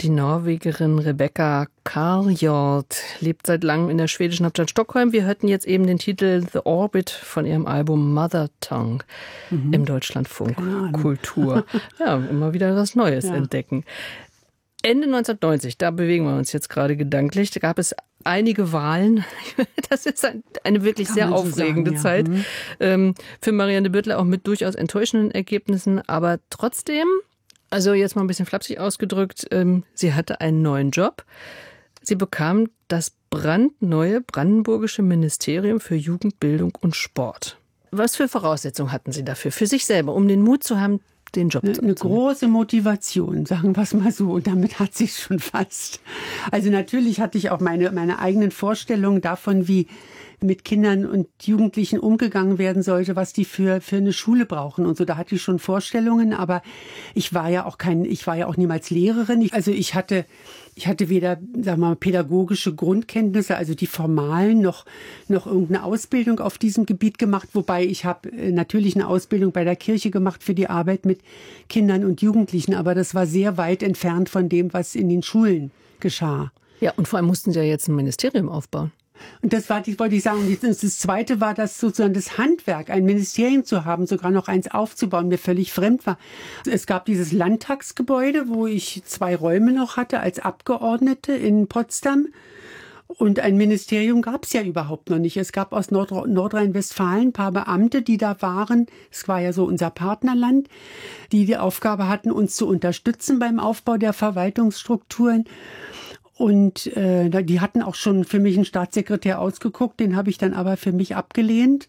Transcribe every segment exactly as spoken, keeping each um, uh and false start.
Die Norwegerin Rebecca Karljord lebt seit langem in der schwedischen Hauptstadt Stockholm. Wir hörten jetzt eben den Titel The Orbit von ihrem Album Mother Tongue mhm. im Deutschlandfunk Kultur. Ja, immer wieder was Neues ja. entdecken. Ende neunzehnhundertneunzig, da bewegen wir uns jetzt gerade gedanklich, da gab es einige Wahlen. Das ist ein, eine wirklich Kann sehr aufregende so sagen, ja. Zeit. Mhm. Ähm, für Marianne Büttler auch mit durchaus enttäuschenden Ergebnissen, aber trotzdem... Also jetzt mal ein bisschen flapsig ausgedrückt, ähm, sie hatte einen neuen Job. Sie bekam das brandneue brandenburgische Ministerium für Jugend, Bildung und Sport. Was für Voraussetzungen hatten Sie dafür, für sich selber, um den Mut zu haben, den Job eine, zu Eine große Motivation, sagen wir es mal so. Und damit hat sie es schon fast. Also natürlich hatte ich auch meine, meine eigenen Vorstellungen davon, wie mit Kindern und Jugendlichen umgegangen werden sollte, was die für, für eine Schule brauchen und so. Da hatte ich schon Vorstellungen, aber ich war ja auch kein, ich war ja auch niemals Lehrerin. Ich, also ich hatte, ich hatte weder, sagen wir mal, pädagogische Grundkenntnisse, also die formalen, noch, noch irgendeine Ausbildung auf diesem Gebiet gemacht. Wobei ich habe natürlich eine Ausbildung bei der Kirche gemacht für die Arbeit mit Kindern und Jugendlichen. Aber das war sehr weit entfernt von dem, was in den Schulen geschah. Ja, und vor allem mussten Sie ja jetzt ein Ministerium aufbauen. Und das war, das wollte ich sagen. Das Zweite war, dass sozusagen das Handwerk, ein Ministerium zu haben, sogar noch eins aufzubauen, mir völlig fremd war. Es gab dieses Landtagsgebäude, wo ich zwei Räume noch hatte als Abgeordnete in Potsdam. Und ein Ministerium gab es ja überhaupt noch nicht. Es gab aus Nord- Nordrhein-Westfalen ein paar Beamte, die da waren. Es war ja so unser Partnerland, die die Aufgabe hatten, uns zu unterstützen beim Aufbau der Verwaltungsstrukturen. Und äh, die hatten auch schon für mich einen Staatssekretär ausgeguckt, den habe ich dann aber für mich abgelehnt.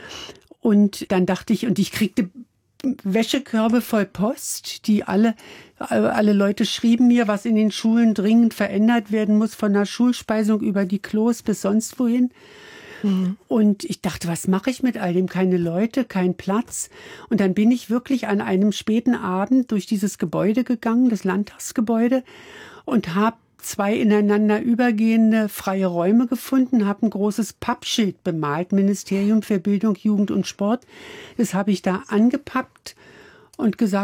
Und dann dachte ich, und ich kriegte Wäschekörbe voll Post, die alle, alle Leute schrieben mir, was in den Schulen dringend verändert werden muss, von der Schulspeisung über die Klos bis sonst wohin. Mhm. Und ich dachte, was mache ich mit all dem? Keine Leute, kein Platz. Und dann bin ich wirklich an einem späten Abend durch dieses Gebäude gegangen, das Landtagsgebäude, und habe zwei ineinander übergehende freie Räume gefunden, habe ein großes Pappschild bemalt, Ministerium für Bildung, Jugend und Sport. Das habe ich da angepackt und gesagt,